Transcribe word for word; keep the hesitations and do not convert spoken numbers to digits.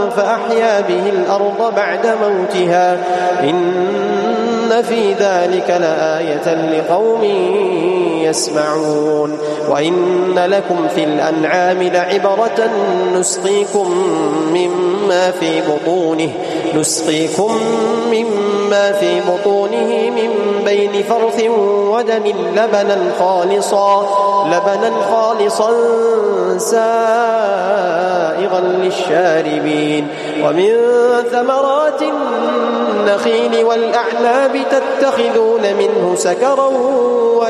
فأحيا به الأرض بعد موتها إن في ذلك لآية لقوم يسمعون. وإن لكم في الأنعام لعبرة نسقيكم مما في بطونه نسقيكم مما في بطونه من بين فرث ودم لبنا خالصا لبنا خالصا سائغا للشاربين. ومن ثمرات النخيل والأعناب تتخذون منه سكرا